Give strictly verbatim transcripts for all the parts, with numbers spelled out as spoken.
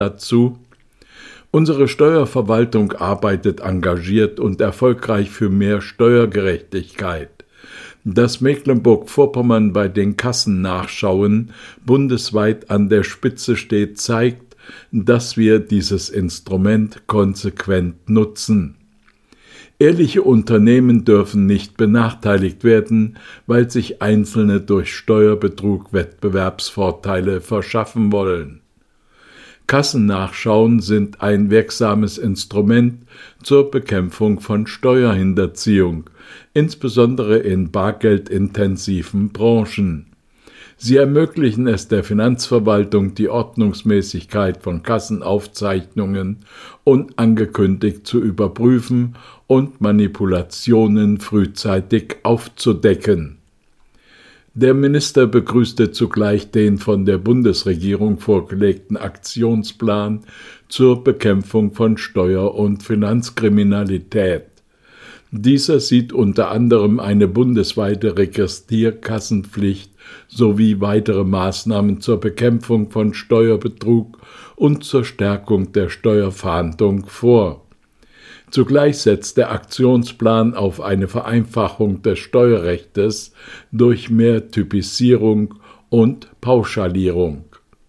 dazu: Unsere Steuerverwaltung arbeitet engagiert und erfolgreich für mehr Steuergerechtigkeit. Dass Mecklenburg-Vorpommern bei den Kassennachschauen bundesweit an der Spitze steht, zeigt, dass wir dieses Instrument konsequent nutzen. Ehrliche Unternehmen dürfen nicht benachteiligt werden, weil sich Einzelne durch Steuerbetrug Wettbewerbsvorteile verschaffen wollen. Kassennachschauen sind ein wirksames Instrument zur Bekämpfung von Steuerhinterziehung, insbesondere in bargeldintensiven Branchen. Sie ermöglichen es der Finanzverwaltung, die Ordnungsmäßigkeit von Kassenaufzeichnungen unangekündigt zu überprüfen und Manipulationen frühzeitig aufzudecken. Der Minister begrüßte zugleich den von der Bundesregierung vorgelegten Aktionsplan zur Bekämpfung von Steuer- und Finanzkriminalität. Dieser sieht unter anderem eine bundesweite Registrierkassenpflicht sowie weitere Maßnahmen zur Bekämpfung von Steuerbetrug und zur Stärkung der Steuerfahndung vor. Zugleich setzt der Aktionsplan auf eine Vereinfachung des Steuerrechtes durch mehr Typisierung und Pauschalierung.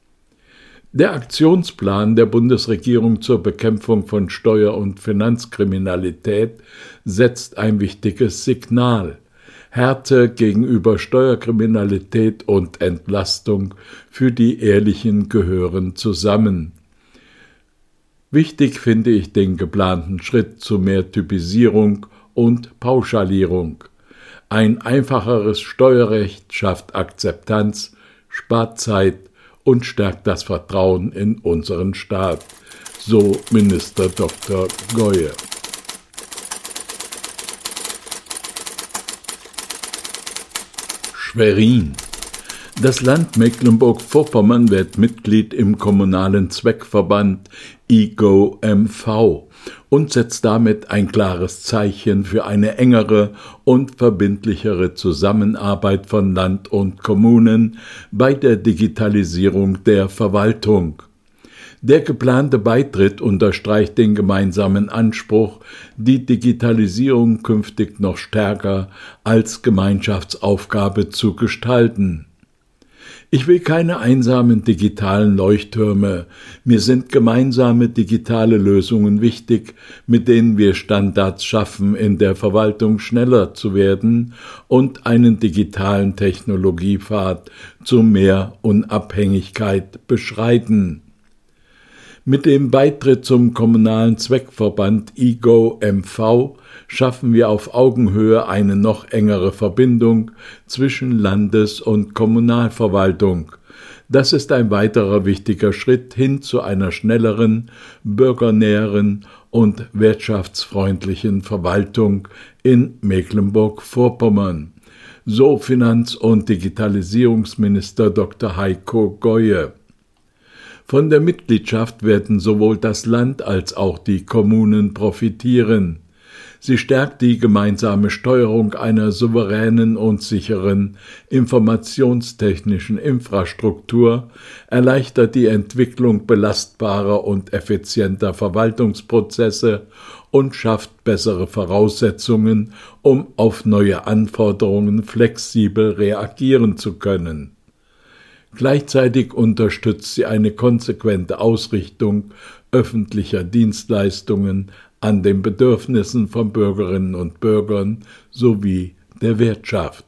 Der Aktionsplan der Bundesregierung zur Bekämpfung von Steuer- und Finanzkriminalität setzt ein wichtiges Signal: Härte gegenüber Steuerkriminalität und Entlastung für die Ehrlichen gehören zusammen. Wichtig finde ich den geplanten Schritt zu mehr Typisierung und Pauschalierung. Ein einfacheres Steuerrecht schafft Akzeptanz, spart Zeit und stärkt das Vertrauen in unseren Staat, so Minister Doktor Goye. Schwerin. Das Land Mecklenburg-Vorpommern wird Mitglied im kommunalen Zweckverband I G O M V und setzt damit ein klares Zeichen für eine engere und verbindlichere Zusammenarbeit von Land und Kommunen bei der Digitalisierung der Verwaltung. Der geplante Beitritt unterstreicht den gemeinsamen Anspruch, die Digitalisierung künftig noch stärker als Gemeinschaftsaufgabe zu gestalten. Ich will keine einsamen digitalen Leuchttürme. Mir sind gemeinsame digitale Lösungen wichtig, mit denen wir Standards schaffen, in der Verwaltung schneller zu werden und einen digitalen Technologiepfad zu mehr Unabhängigkeit beschreiten. Mit dem Beitritt zum kommunalen Zweckverband I G O M V schaffen wir auf Augenhöhe eine noch engere Verbindung zwischen Landes- und Kommunalverwaltung. Das ist ein weiterer wichtiger Schritt hin zu einer schnelleren, bürgernäheren und wirtschaftsfreundlichen Verwaltung in Mecklenburg-Vorpommern. So Finanz- und Digitalisierungsminister Doktor Heiko Goye. Von der Mitgliedschaft werden sowohl das Land als auch die Kommunen profitieren. Sie stärkt die gemeinsame Steuerung einer souveränen und sicheren informationstechnischen Infrastruktur, erleichtert die Entwicklung belastbarer und effizienter Verwaltungsprozesse und schafft bessere Voraussetzungen, um auf neue Anforderungen flexibel reagieren zu können. Gleichzeitig unterstützt sie eine konsequente Ausrichtung öffentlicher Dienstleistungen an den Bedürfnissen von Bürgerinnen und Bürgern sowie der Wirtschaft.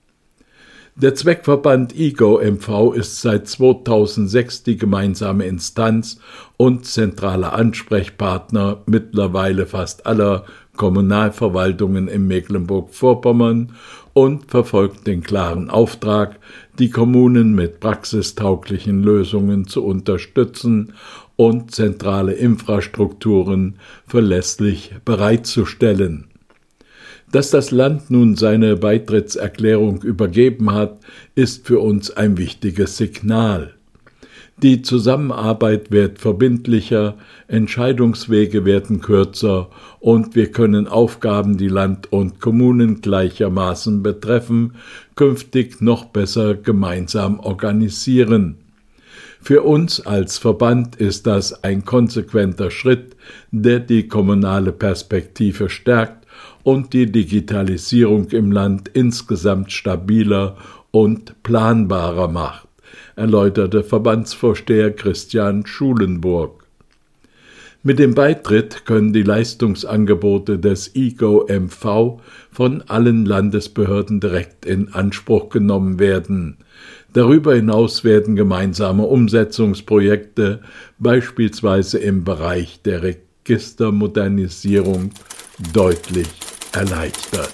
Der Zweckverband I G O M V ist seit zweitausendsechs die gemeinsame Instanz und zentrale Ansprechpartner mittlerweile fast aller Kommunalverwaltungen in Mecklenburg-Vorpommern und verfolgt den klaren Auftrag, die Kommunen mit praxistauglichen Lösungen zu unterstützen und zentrale Infrastrukturen verlässlich bereitzustellen. Dass das Land nun seine Beitrittserklärung übergeben hat, ist für uns ein wichtiges Signal. Die Zusammenarbeit wird verbindlicher, Entscheidungswege werden kürzer und wir können Aufgaben, die Land und Kommunen gleichermaßen betreffen, künftig noch besser gemeinsam organisieren. Für uns als Verband ist das ein konsequenter Schritt, der die kommunale Perspektive stärkt und die Digitalisierung im Land insgesamt stabiler und planbarer macht, erläuterte Verbandsvorsteher Christian Schulenburg. Mit dem Beitritt können die Leistungsangebote des I G O M V von allen Landesbehörden direkt in Anspruch genommen werden. Darüber hinaus werden gemeinsame Umsetzungsprojekte, beispielsweise im Bereich der Registermodernisierung, deutlich erleichtert.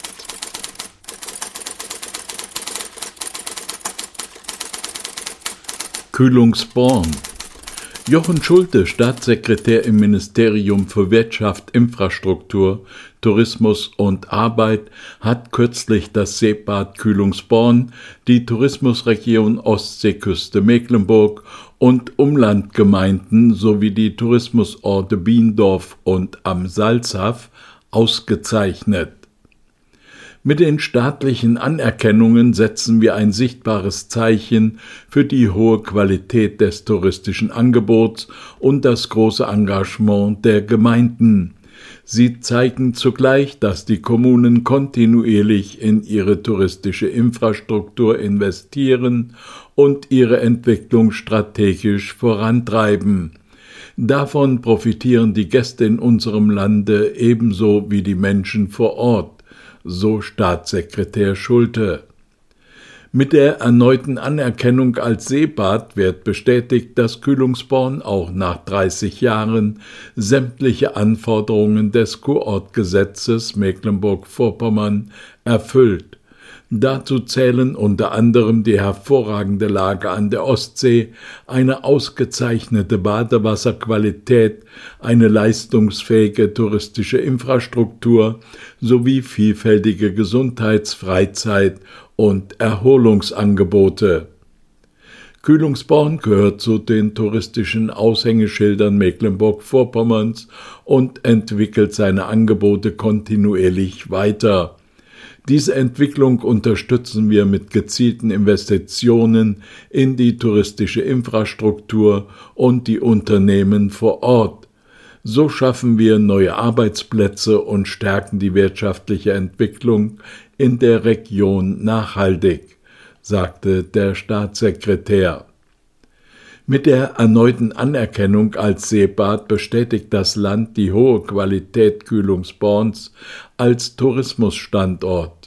Kühlungsborn. Jochen Schulte, Staatssekretär im Ministerium für Wirtschaft, Infrastruktur, Tourismus und Arbeit, hat kürzlich das Seebad Kühlungsborn, die Tourismusregion Ostseeküste Mecklenburg und Umlandgemeinden sowie die Tourismusorte Biendorf und Am Salzach ausgezeichnet. Mit den staatlichen Anerkennungen setzen wir ein sichtbares Zeichen für die hohe Qualität des touristischen Angebots und das große Engagement der Gemeinden. Sie zeigen zugleich, dass die Kommunen kontinuierlich in ihre touristische Infrastruktur investieren und ihre Entwicklung strategisch vorantreiben. Davon profitieren die Gäste in unserem Lande ebenso wie die Menschen vor Ort, so Staatssekretär Schulte. Mit der erneuten Anerkennung als Seebad wird bestätigt, dass Kühlungsborn auch nach dreißig Jahren sämtliche Anforderungen des Kurortgesetzes Mecklenburg-Vorpommern erfüllt. Dazu zählen unter anderem die hervorragende Lage an der Ostsee, eine ausgezeichnete Badewasserqualität, eine leistungsfähige touristische Infrastruktur sowie vielfältige Gesundheits-, Freizeit- und Erholungsangebote. Kühlungsborn gehört zu den touristischen Aushängeschildern Mecklenburg-Vorpommerns und entwickelt seine Angebote kontinuierlich weiter. Diese Entwicklung unterstützen wir mit gezielten Investitionen in die touristische Infrastruktur und die Unternehmen vor Ort. So schaffen wir neue Arbeitsplätze und stärken die wirtschaftliche Entwicklung in der Region nachhaltig, sagte der Staatssekretär. Mit der erneuten Anerkennung als Seebad bestätigt das Land die hohe Qualität Kühlungsborns als Tourismusstandort.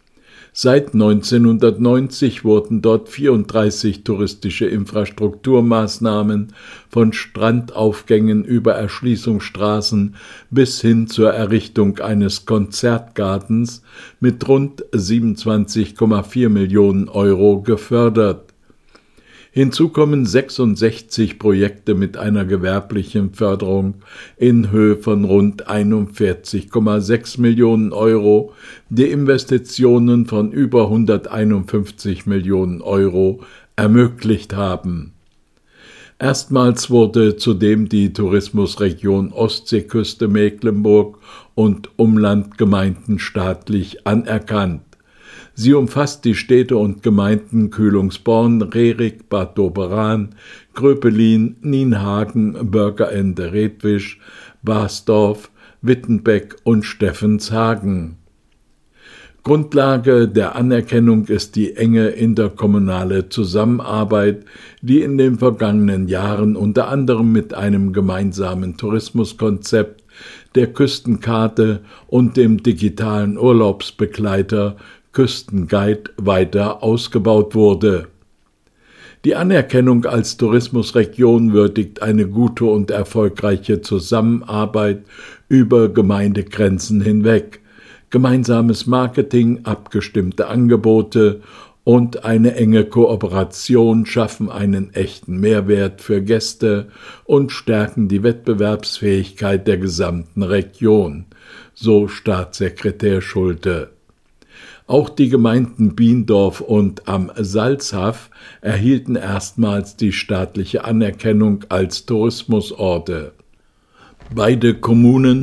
Seit neunzehnhundertneunzig wurden dort vierunddreißig touristische Infrastrukturmaßnahmen von Strandaufgängen über Erschließungsstraßen bis hin zur Errichtung eines Konzertgartens mit rund siebenundzwanzig Komma vier Millionen Euro gefördert. Hinzu kommen sechsundsechzig Projekte mit einer gewerblichen Förderung in Höhe von rund einundvierzig Komma sechs Millionen Euro, die Investitionen von über hunderteinundfünfzig Millionen Euro ermöglicht haben. Erstmals wurde zudem die Tourismusregion Ostseeküste Mecklenburg und Umlandgemeinden staatlich anerkannt. Sie umfasst die Städte und Gemeinden Kühlungsborn, Rerik, Bad Doberan, Gröpelin, Nienhagen, Bürgerende, Redwisch, Basdorf, Wittenbeck und Steffenshagen. Grundlage der Anerkennung ist die enge interkommunale Zusammenarbeit, die in den vergangenen Jahren unter anderem mit einem gemeinsamen Tourismuskonzept, der Küstenkarte und dem digitalen Urlaubsbegleiter Küstenguide weiter ausgebaut wurde. Die Anerkennung als Tourismusregion würdigt eine gute und erfolgreiche Zusammenarbeit über Gemeindegrenzen hinweg, gemeinsames Marketing, abgestimmte Angebote und eine enge Kooperation schaffen einen echten Mehrwert für Gäste und stärken die Wettbewerbsfähigkeit der gesamten Region, so Staatssekretär Schulte. Auch die Gemeinden Biendorf und Am Salzach erhielten erstmals die staatliche Anerkennung als Tourismusorte. Beide Kommunen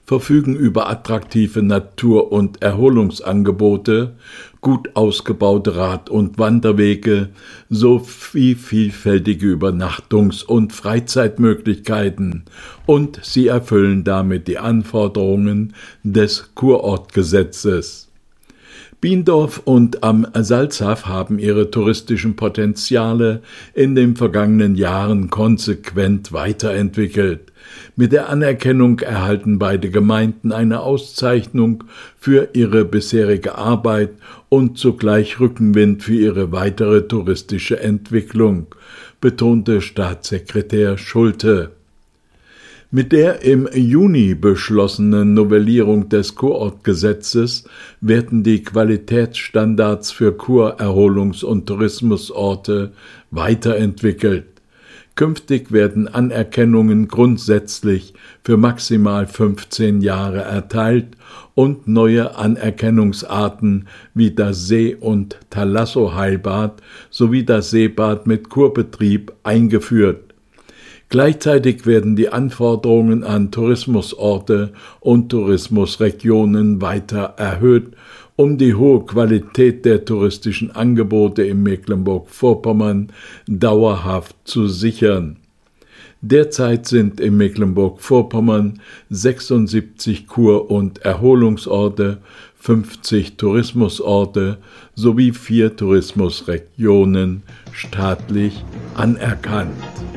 verfügen über attraktive Natur- und Erholungsangebote, gut ausgebaute Rad- und Wanderwege sowie vielfältige Übernachtungs- und Freizeitmöglichkeiten, und sie erfüllen damit die Anforderungen des Kurortgesetzes. Biendorf und am Salzach haben ihre touristischen Potenziale in den vergangenen Jahren konsequent weiterentwickelt. Mit der Anerkennung erhalten beide Gemeinden eine Auszeichnung für ihre bisherige Arbeit und zugleich Rückenwind für ihre weitere touristische Entwicklung, betonte Staatssekretär Schulte. Mit der im Juni beschlossenen Novellierung des Kurortgesetzes werden die Qualitätsstandards für Kur-, Erholungs- und Tourismusorte weiterentwickelt. Künftig werden Anerkennungen grundsätzlich für maximal fünfzehn Jahre erteilt und neue Anerkennungsarten wie das See- und Thalasso-Heilbad sowie das Seebad mit Kurbetrieb eingeführt. Gleichzeitig werden die Anforderungen an Tourismusorte und Tourismusregionen weiter erhöht, um die hohe Qualität der touristischen Angebote in Mecklenburg-Vorpommern dauerhaft zu sichern. Derzeit sind in Mecklenburg-Vorpommern sechsundsiebzig Kur- und Erholungsorte, fünfzig Tourismusorte sowie vier Tourismusregionen staatlich anerkannt.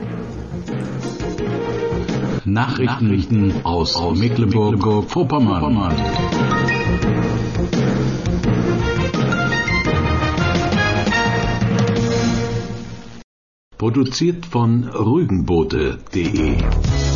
Nachrichten aus, aus Mecklenburg-Vorpommern. Produziert von rügenboote punkt de